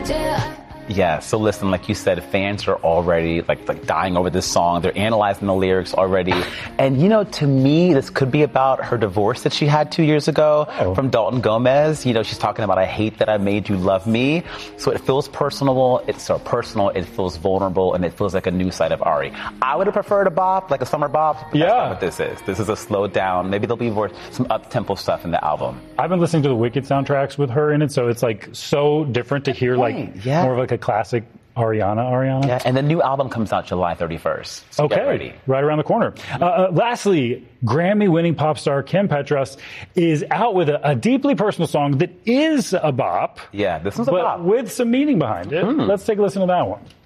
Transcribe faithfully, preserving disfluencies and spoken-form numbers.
Yeah, so listen, like you said, fans are already like like dying over this song. They're analyzing the lyrics already. And, you know, to me, this could be about her divorce that she had two years ago oh. from Dalton Gomez. You know, she's talking about, I hate that I made you love me. So it feels personal. It's so personal. It feels vulnerable. And it feels like a new side of Ari. I would have preferred a bop, like a summer bop. But yeah. That's not what this is. This is a slowed down. Maybe there'll be more some up-tempo stuff in the album. I've been listening to the Wicked soundtracks with her in it. So it's like so different to hear right. like yeah. more of like a classic Ariana, Ariana. Yeah, and the new album comes out July thirty-first. So okay, get ready. Right around the corner. Uh, uh, lastly, Grammy-winning pop star Kim Petras is out with a, a deeply personal song that is a bop. Yeah, this is a but bop. with some meaning behind it. Mm. Let's take a listen to that one.